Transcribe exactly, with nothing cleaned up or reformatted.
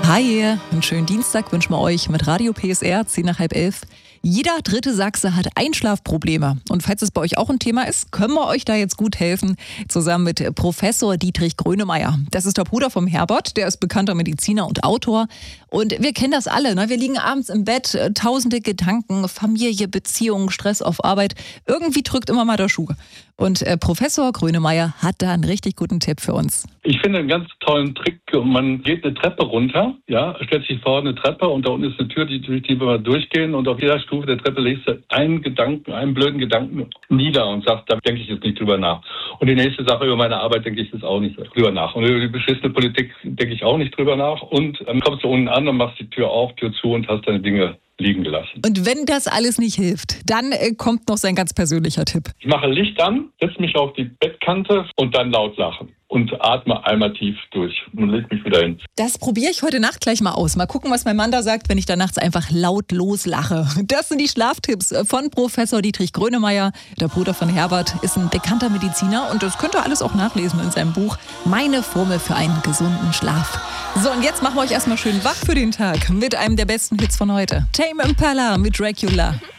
Hi, einen schönen Dienstag wünschen wir euch mit Radio P S R, zehn nach halb elf. Jeder dritte Sachse hat Einschlafprobleme. Und falls es bei euch auch ein Thema ist, können wir euch da jetzt gut helfen. Zusammen mit Professor Dietrich Grönemeyer. Das ist der Bruder vom Herbert, der ist bekannter Mediziner und Autor. Und wir kennen das alle, ne? Wir liegen abends im Bett, tausende Gedanken, Familie, Beziehungen, Stress auf Arbeit. Irgendwie drückt immer mal der Schuh. Und äh, Professor Grönemeyer hat da einen richtig guten Tipp für uns. Ich finde einen ganz tollen Trick. Man geht eine Treppe runter, ja, stellt sich vor eine Treppe und da unten ist eine Tür, die, durch die wir durchgehen und auf jeder Stufe der Treppe legst du einen Gedanken, einen blöden Gedanken nieder und sagst, da denke ich jetzt nicht drüber nach. Und die nächste Sache über meine Arbeit denke ich jetzt auch nicht drüber nach. Und über die beschissene Politik denke ich auch nicht drüber nach. Und dann kommst du unten an und machst die Tür auf, Tür zu und hast deine Dinge liegen gelassen. Und wenn das alles nicht hilft, dann äh, kommt noch sein ganz persönlicher Tipp. Ich mache Licht an, setze mich auf die Bettkante und dann laut lachen. Und atme einmal tief durch und leg mich wieder hin. Das probiere ich heute Nacht gleich mal aus. Mal gucken, was mein Mann da sagt, wenn ich da nachts einfach laut loslache. Das sind die Schlaftipps von Professor Dietrich Grönemeyer. Der Bruder von Herbert ist ein bekannter Mediziner und das könnt ihr alles auch nachlesen in seinem Buch Meine Formel für einen gesunden Schlaf. So, und jetzt machen wir euch erstmal schön wach für den Tag mit einem der besten Hits von heute. Tame Impala mit Dracula.